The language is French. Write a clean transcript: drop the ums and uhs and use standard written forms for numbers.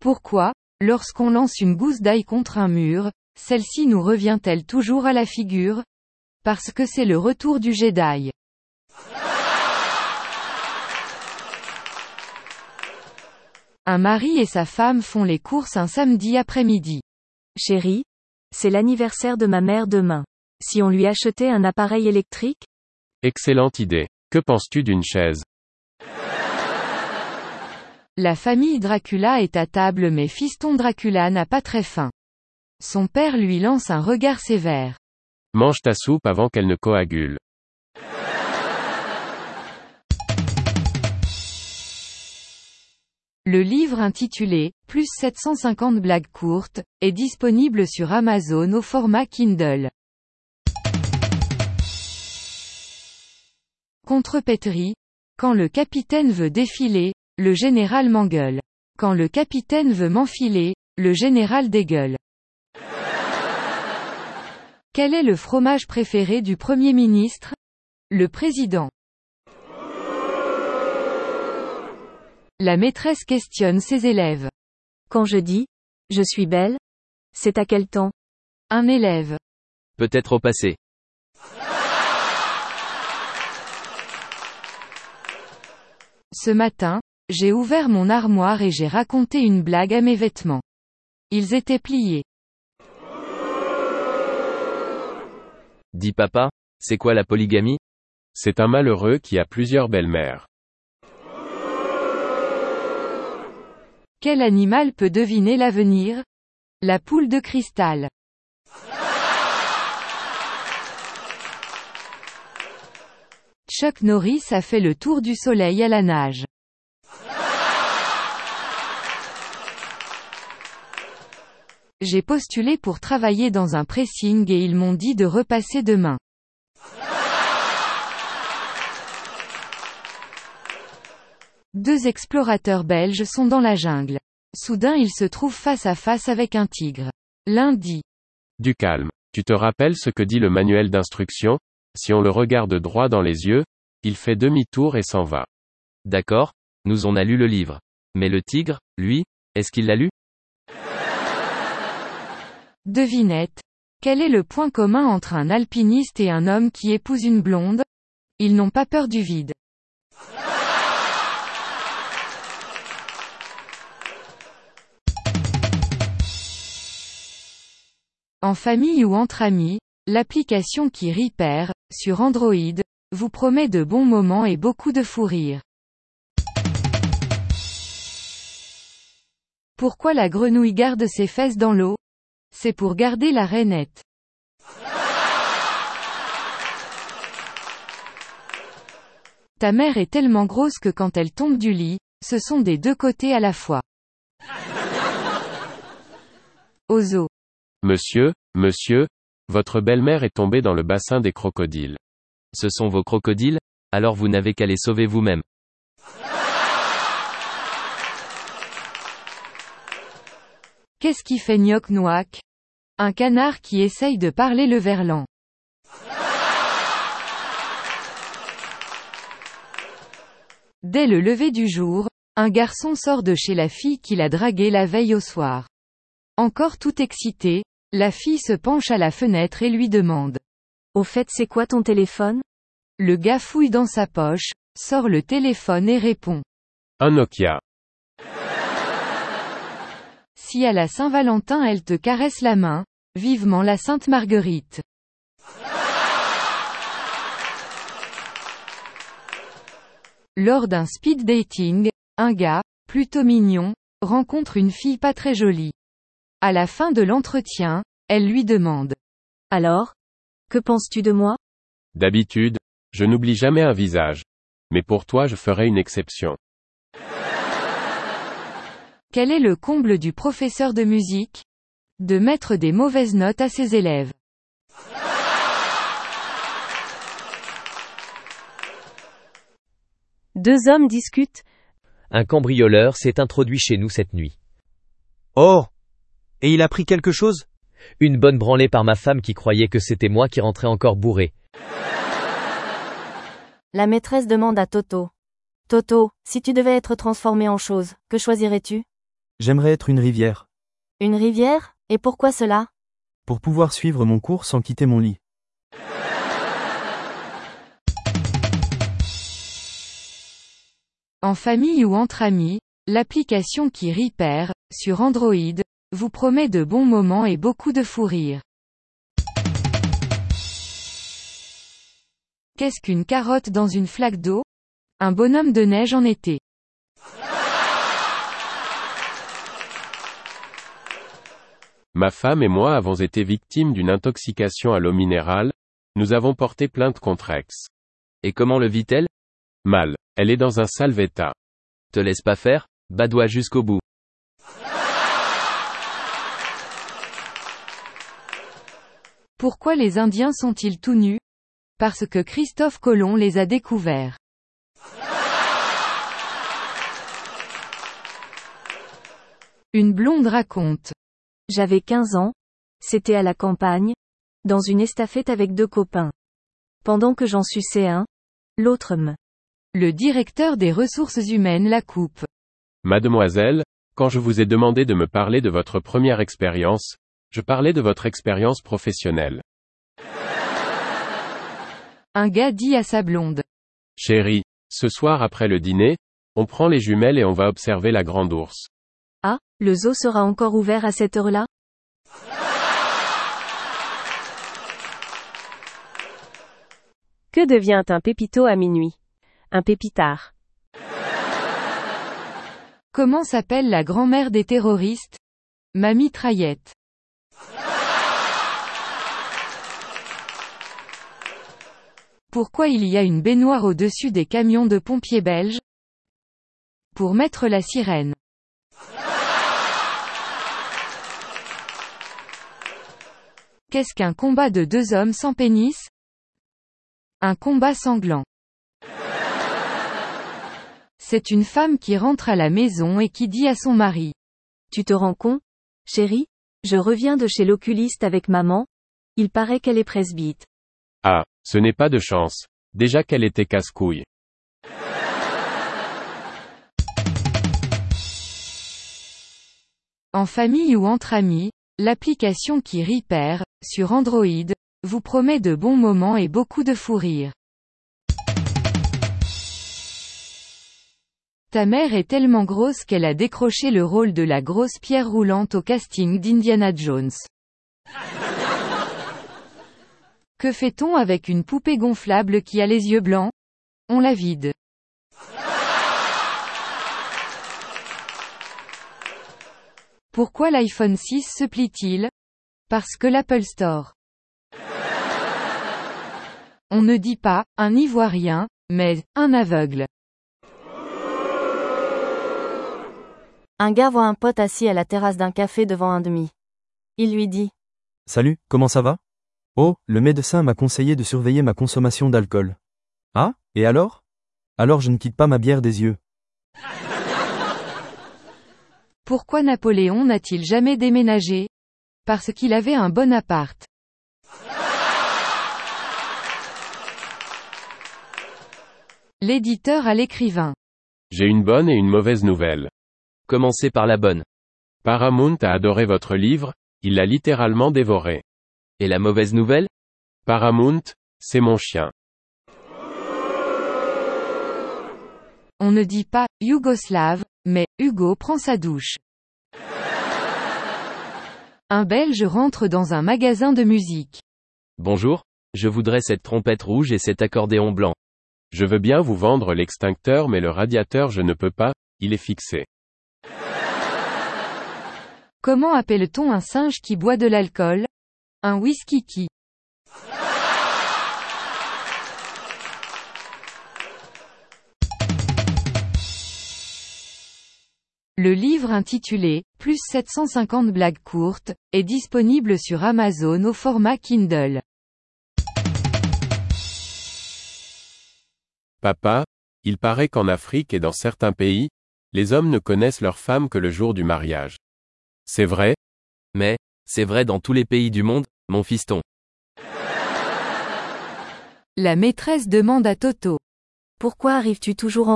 Pourquoi, lorsqu'on lance une gousse d'ail contre un mur, celle-ci nous revient-elle toujours à la figure? Parce que c'est le retour du jet d'ail. Un mari et sa femme font les courses un samedi après-midi. Chérie, c'est l'anniversaire de ma mère demain. Si on lui achetait un appareil électrique? Excellente idée. Que penses-tu d'une chaise? La famille Dracula est à table mais fiston Dracula n'a pas très faim. Son père lui lance un regard sévère. Mange ta soupe avant qu'elle ne coagule. Le livre intitulé « Plus 750 blagues courtes » est disponible sur Amazon au format Kindle. Contrepétrie. Quand le capitaine veut défiler, le général m'engueule. Quand le capitaine veut m'enfiler, le général dégueule. Quel est le fromage préféré du Premier ministre? Le président. La maîtresse questionne ses élèves. Quand je dis « je suis belle », c'est à quel temps? Un élève. Peut-être au passé. Ce matin, j'ai ouvert mon armoire et j'ai raconté une blague à mes vêtements. Ils étaient pliés. Dis papa, c'est quoi la polygamie? C'est un malheureux qui a plusieurs belles-mères. Quel animal peut deviner l'avenir? La poule de cristal. Chuck Norris a fait le tour du soleil à la nage. J'ai postulé pour travailler dans un pressing et ils m'ont dit de repasser demain. Deux explorateurs belges sont dans la jungle. Soudain ils se trouvent face à face avec un tigre. L'un dit. Du calme. Tu te rappelles ce que dit le manuel d'instruction? Si on le regarde droit dans les yeux, il fait demi-tour et s'en va. D'accord, nous on a lu le livre. Mais le tigre, lui, est-ce qu'il l'a lu? Devinette. Quel est le point commun entre un alpiniste et un homme qui épouse une blonde? Ils n'ont pas peur du vide. En famille ou entre amis, l'application qui rit perd, sur Android, vous promet de bons moments et beaucoup de fou rire. Pourquoi la grenouille garde ses fesses dans l'eau? C'est pour garder la rainette. Ta mère est tellement grosse que quand elle tombe du lit, ce sont des deux côtés à la fois. Au zoo. Monsieur, votre belle-mère est tombée dans le bassin des crocodiles. Ce sont vos crocodiles? Alors vous n'avez qu'à les sauver vous-même. Qu'est-ce qui fait gnoc-noac? Un canard qui essaye de parler le verlan. Dès le lever du jour, un garçon sort de chez la fille qu'il a draguée la veille au soir. Encore tout excitée, la fille se penche à la fenêtre et lui demande. Au fait, c'est quoi ton téléphone? Le gars fouille dans sa poche, sort le téléphone et répond. Un Nokia. Si à la Saint-Valentin elle te caresse la main, vivement la Sainte Marguerite. Lors d'un speed dating, un gars, plutôt mignon, rencontre une fille pas très jolie. À la fin de l'entretien, elle lui demande. Alors? Que penses-tu de moi? D'habitude, je n'oublie jamais un visage. Mais pour toi je ferai une exception. Quel est le comble du professeur de musique? De mettre des mauvaises notes à ses élèves. Deux hommes discutent. Un cambrioleur s'est introduit chez nous cette nuit. Oh! Et il a pris quelque chose? Une bonne branlée par ma femme qui croyait que c'était moi qui rentrais encore bourré. La maîtresse demande à Toto. Toto, si tu devais être transformé en chose, que choisirais-tu? J'aimerais être une rivière. Une rivière? Et pourquoi cela? Pour pouvoir suivre mon cours sans quitter mon lit. En famille ou entre amis, l'application qui rit perd, sur Android, vous promet de bons moments et beaucoup de fou rire. Qu'est-ce qu'une carotte dans une flaque d'eau? Un bonhomme de neige en été. Ma femme et moi avons été victimes d'une intoxication à l'eau minérale, nous avons porté plainte contre X. Et comment le vit-elle? Mal. Elle est dans un sale état. Te laisse pas faire, badoie jusqu'au bout. Pourquoi les Indiens sont-ils tout nus? Parce que Christophe Colomb les a découverts. Une blonde raconte. J'avais 15 ans. C'était à la campagne. Dans une estafette avec 2 copains. Pendant que j'en suçais un, l'autre me. Le directeur des ressources humaines la coupe. Mademoiselle, quand je vous ai demandé de me parler de votre première expérience, je parlais de votre expérience professionnelle. Un gars dit à sa blonde. Chérie, ce soir après le dîner, on prend les jumelles et on va observer la grande ours. Ah, le zoo sera encore ouvert à cette heure-là? Que devient un pépito à minuit? Un pépitard. Comment s'appelle la grand-mère des terroristes? Ma mitraillette. Pourquoi il y a une baignoire au-dessus des camions de pompiers belges? Pour mettre la sirène. Qu'est-ce qu'un combat de 2 hommes sans pénis? Un combat sanglant. C'est une femme qui rentre à la maison et qui dit à son mari. Tu te rends compte, chérie? Je reviens de chez l'oculiste avec maman. Il paraît qu'elle est presbyte. Ah, ce n'est pas de chance. Déjà qu'elle était casse-couille. En famille ou entre amis, l'application qui rit perd, sur Android, vous promet de bons moments et beaucoup de fou rire. Ta mère est tellement grosse qu'elle a décroché le rôle de la grosse pierre roulante au casting d'Indiana Jones. Que fait-on avec une poupée gonflable qui a les yeux blancs? On la vide. Pourquoi l'iPhone 6 se plie-t-il? Parce que l'Apple Store. On ne dit pas « un Ivoirien », mais « un aveugle ». Un gars voit un pote assis à la terrasse d'un café devant un demi. Il lui dit. Salut, comment ça va? Oh, le médecin m'a conseillé de surveiller ma consommation d'alcool. Ah, et alors? Alors je ne quitte pas ma bière des yeux. Pourquoi Napoléon n'a-t-il jamais déménagé? Parce qu'il avait un bon appart. L'éditeur à l'écrivain. J'ai une bonne et une mauvaise nouvelle. Commencez par la bonne. Paramount a adoré votre livre, il l'a littéralement dévoré. Et la mauvaise nouvelle? Paramount, c'est mon chien. On ne dit pas « Yougoslave », mais « Hugo prend sa douche ». Un Belge rentre dans un magasin de musique. Bonjour, je voudrais cette trompette rouge et cet accordéon blanc. Je veux bien vous vendre l'extincteur mais le radiateur je ne peux pas, il est fixé. Comment appelle-t-on un singe qui boit de l'alcool? Un whisky-qui. Le livre intitulé « Plus 750 blagues courtes » est disponible sur Amazon au format Kindle. Papa, il paraît qu'en Afrique et dans certains pays, les hommes ne connaissent leurs femmes que le jour du mariage. C'est vrai? Mais, c'est vrai dans tous les pays du monde, mon fiston. La maîtresse demande à Toto. Pourquoi arrives-tu toujours en